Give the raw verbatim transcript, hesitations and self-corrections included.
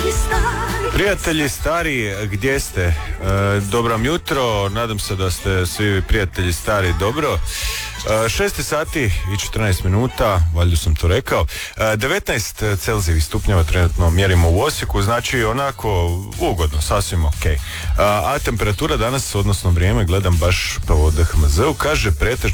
Prijatelji stari, gdje ste? E, dobro vam jutro, nadam se da ste svi prijatelji stari dobro. E, šest sati i četrnaest minuta, valjda sam to rekao. E, devetnaest Celzijevih stupnjeva trenutno mjerimo u Osijeku, znači onako ugodno, sasvim ok. A, a temperatura danas, odnosno vrijeme, gledam baš po D H M Z-u, kaže pretežno